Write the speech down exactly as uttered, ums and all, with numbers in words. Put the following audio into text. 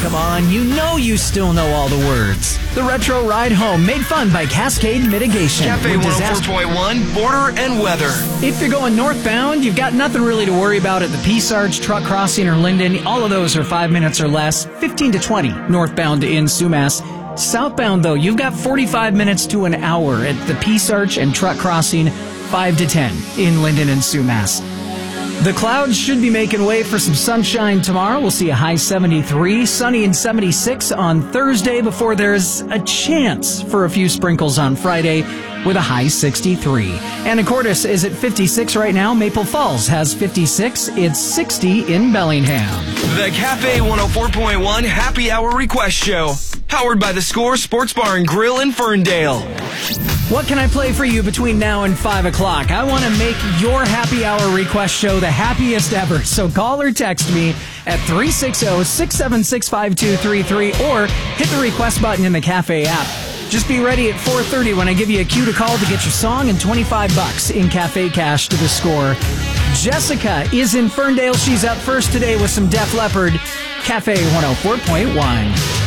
Come on, you know you still know all the words. The Retro Ride Home, made fun by Cascade Mitigation. Cafe one oh four point one, border and weather. If you're going northbound, you've got nothing really to worry about at the Peace Arch, Truck Crossing, or Linden. All of those are five minutes or less, fifteen to twenty northbound in Sumas. Southbound, though, you've got forty-five minutes to an hour at the Peace Arch and Truck Crossing, five to ten in Linden and Sumas. The clouds should be making way for some sunshine tomorrow. We'll see a high seventy-three, sunny and seventy-six on Thursday before there's a chance for a few sprinkles on Friday with a high sixty-three. Anacortes is at fifty-six right now. Maple Falls has fifty-six. It's sixty in Bellingham. The Cafe one oh four point one Happy Hour Request Show. Powered by the Score Sports Bar and Grill in Ferndale. What can I play for you between now and five o'clock? I want to make your happy hour request show the happiest ever. So call or text me at three six zero, six seven six, five two three three or hit the request button in the Cafe app. Just be ready at four thirty when I give you a cue to call to get your song and twenty-five bucks in Cafe cash to the Score. Jessica is in Ferndale. She's up first today with some Def Leppard. Cafe one oh four point one.